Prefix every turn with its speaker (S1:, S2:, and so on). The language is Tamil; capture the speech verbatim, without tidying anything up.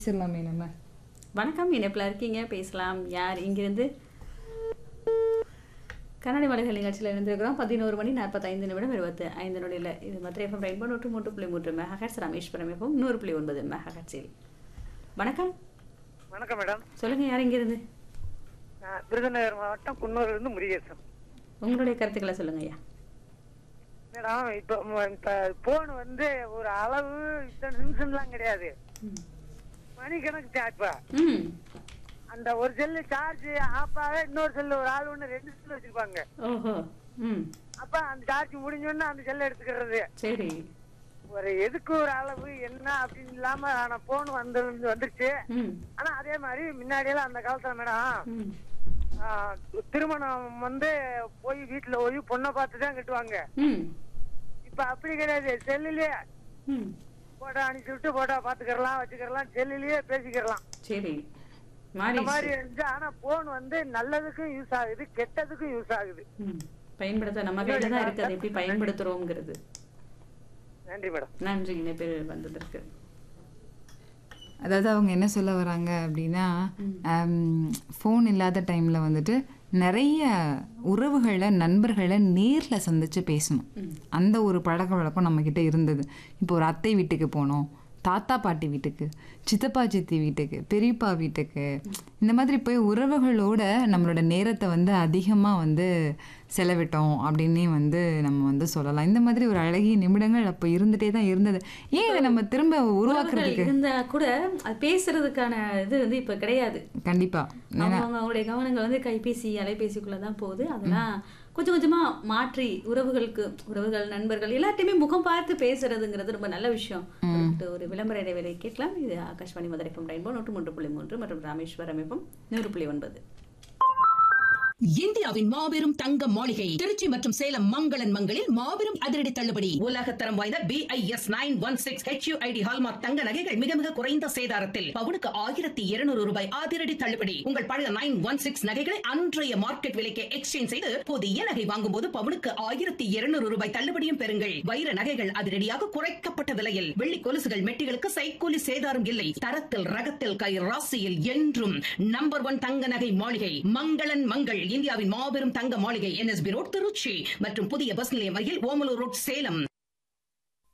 S1: பேசலாமே நம்ம.
S2: வணக்கம், இணைப்பில் இருக்கீங்க, பேசலாம். யார் இங்கிருந்து? கண்ணாடி மலைகள் நிகழ்ச்சியில் இருந்திருக்கிறோம். பதினோரு மணி நாற்பத்தைந்து நிமிடம் இருபத்தி ஐந்து நொடியில். இது மதுரை எஃப்எம் ரெயின்போ நூற்று மூன்று புள்ளி மூன்று மெகாஹெட்ஸ், ராமேஸ்வரம் எஃப்எம் நூறு புள்ளி ஒன்பது மெகாஹெட்ஸில். வணக்கம்.
S3: வணக்கம் மேடம்.
S2: சொல்லுங்க, யார் இங்கிருந்து?
S3: நான் விருதுநகர் மாவட்டம் குன்னூர்ல இருந்து முருகேசன்.
S2: உங்களுடைய கருத்துக்களை சொல்லுங்க ஐயா.
S3: மேடம், இப்ப இப்ப போன் வந்து ஒரு அளவு இத்தனை நிமிஷம்லாம் கிடையாது, மணிக்கணக்கு சார்ஜ்.
S2: ம்
S3: அந்த ஒரு செல்லு சார்ஜ் ஆஃப் ஆக இன்னொரு செல்லு ஒரு ஆள் ஒண்ணு ரெண்டு செல்லு வச்சிருப்பாங்க.
S2: ஓஹோ. ம்
S3: அப்ப அந்த சார்ஜ் முடிஞ்சோன்னா அந்த செல்ல எடுத்துக்கிறது.
S2: சரி.
S3: ஒரு எதுக்கு ஒரு அளவு என்ன அப்படின்னு இல்லாம ஆனா போன் வந்து வந்துருச்சு.
S2: ம்
S3: ஆனா அதே மாதிரி முன்னாடியெல்லாம் அந்த காலத்துல மேடம்
S2: ம்
S3: ஆஹ், திருமணம் வந்து போய் வீட்டுல போய் பொண்ணை பார்த்துதான் கட்டுவாங்க.
S2: ம்
S3: இப்ப அப்படி கிடையாது, செல்லுலயே
S2: ம்
S3: போட்டோ அனுப்பிச்சு விட்டு போட்டோ பாத்துக்கலாம், வச்சுக்கலாம், செல்லுலயே பேசிக்கலாம்.
S2: சரி.
S3: அந்த மாதிரி
S2: மாறி
S3: இருந்துச்சு. ஆனா போன் வந்து நல்லதுக்கும் யூஸ் ஆகுது, கெட்டதுக்கும் யூஸ் ஆகுது.
S2: ம் பயன்படுத்த நம்ம கையில தான் இருக்கு, அதை எப்படி பயன்படுத்துறோங்கிறது.
S3: நன்றி மேடம்.
S2: நன்றி இணைப்பில் வந்ததற்கு.
S1: அதாவது அவங்க என்ன சொல்ல வராங்க அப்படின்னா, ஃபோன் இல்லாத டைமில் வந்துட்டு நிறைய உறவுகளை நண்பர்களை நேரில் சந்தித்து பேசணும். அந்த ஒரு பழக்க வழக்கம் நம்மக்கிட்ட இருந்தது. இப்போ ஒரு அத்தை வீட்டுக்கு போனோம், தாத்தா பாட்டி வீட்டுக்கு, சித்தப்பா சித்தி வீட்டுக்கு, பெரியப்பா வீட்டுக்கு, இந்த மாதிரி போய் உறவுகளோட நம்மளோட நேரத்தை வந்து அதிகமாக வந்து செலவிட்டோம் அப்படின்னே வந்து நம்ம வந்து சொல்லலாம். இந்த மாதிரி ஒரு அழகிய நிமிடங்கள் அப்போ இருந்துகிட்டே தான் இருந்தது. ஏன் இதை நம்ம திரும்ப உருவாக்குறதுக்கு
S2: இருந்தா கூட அது பேசுறதுக்கான இது வந்து இப்ப கிடையாது.
S1: கண்டிப்பா
S2: அவங்க அவங்களுடைய கவனங்கள் வந்து கைபேசி அலைபேசிக்குள்ளதான் போகுது. அதெல்லாம் கொஞ்சம் கொஞ்சமா மாற்றி உறவுகளுக்கு உறவுகள் நண்பர்கள் எல்லாத்தையுமே முகம் பார்த்து பேசுறதுங்கிறது ரொம்ப நல்ல விஷயம். ஒரு விளம்பர இடைவேளை கேட்கலாம். இது ஆகாஷ்வாணி மதுரை எஃப்எம் ரெயின்போ நூற்று மூன்று புள்ளி மூன்று மற்றும் ராமேஸ்வரம் எஃப்எம் நூறு புள்ளி ஒன்பது.
S4: இந்தியாவின் மாபெரும் தங்க மாளிகை திருச்சி மற்றும் சேலம் மங்களன் மங்களில் மாபெரும் அதிரடி தள்ளுபடி. உலகத்தரம் வாய்ந்த B I S nine one six H you I D hallmark தங்க நகைகள் மிக மிக குறைந்த சேதாரத்தில் பவுனுக்கு ஆயிரத்தி இருநூறு ரூபாய் அதிரடி தள்ளுபடி. உங்கள் பழைய நைன் ஒன் சிக்ஸ் நகைகளை அன்றைய மார்க்கெட் விலைக்கு எக்ஸ்சேஞ்ச் செய்து புதிய நகை வாங்கும் போது பவுனுக்கு ஆயிரத்தி இருநூறு ரூபாய் தள்ளுபடியும் பெறுங்கள். வைர நகைகள் அதிரடியாக குறைக்கப்பட்ட விலையில், வெள்ளி கொலுசுகள் மெட்டிகளுக்கு சைக்கூலி சேதாரம் இல்லை. தரத்தில் ரகத்தில் கை ராசியில் என்றும் நம்பர் ஒன் தங்க நகை மாளிகை மங்களன் மங்கள். இந்தியாவின் மாபெரும் தங்க மாளிகை N S B road Trichy மற்றும் புதிய பஸ் நிலையம் அருகில் ஓமலூர் ரோட் சேலம்.